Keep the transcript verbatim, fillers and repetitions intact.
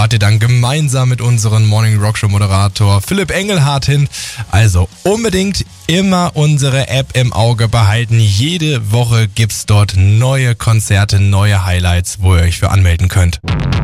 fahrt ihr dann gemeinsam mit unserem Morning Rock Show Moderator Philipp Engelhardt hin. Also unbedingt immer unsere App im Auge behalten. Jede Woche gibt's dort neue Konzerte, neue Highlights, wo ihr euch für anmelden könnt.